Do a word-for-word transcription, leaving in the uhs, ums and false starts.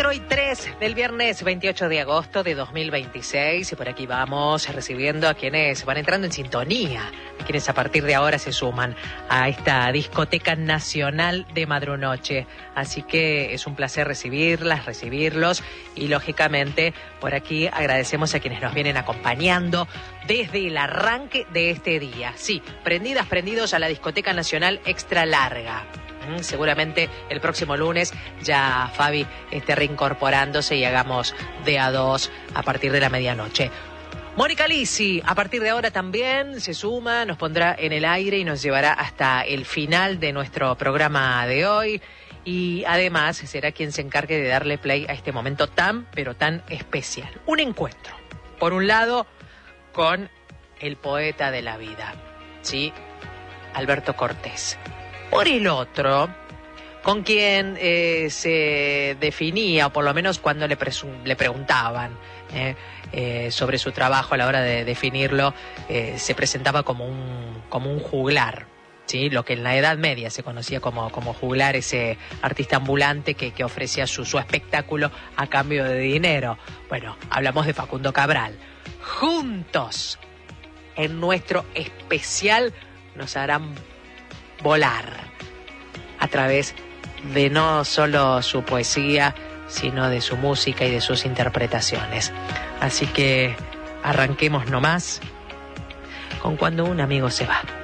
cuatro y tres del viernes veintiocho de agosto de dos mil veintiséis, y por aquí vamos recibiendo a quienes van entrando en sintonía, a quienes a partir de ahora se suman a esta discoteca nacional de Madrunoche. Así que es un placer recibirlas, recibirlos, y lógicamente por aquí agradecemos a quienes nos vienen acompañando desde el arranque de este día. Sí, prendidas, prendidos a la discoteca nacional extra larga. Seguramente el próximo lunes ya Fabi esté reincorporándose y hagamos de a dos a partir de la medianoche. Mónica Lisi, a partir de ahora también se suma, nos pondrá en el aire y nos llevará hasta el final de nuestro programa de hoy. Y además será quien se encargue de darle play a este momento tan, pero tan especial. Un encuentro, por un lado, con el poeta de la vida, ¿sí? Alberto Cortés. Por el otro, con quien eh, se definía, o por lo menos cuando le, presu- le preguntaban eh, eh, sobre su trabajo a la hora de definirlo, eh, se presentaba como un, como un juglar, ¿sí? Lo que en la Edad Media se conocía como, como juglar, ese artista ambulante que, que ofrecía su, su espectáculo a cambio de dinero. Bueno, hablamos de Facundo Cabral. Juntos, en nuestro especial, nos harán volar a través de no solo su poesía, sino de su música y de sus interpretaciones. Así que arranquemos nomás con Cuando un amigo se va.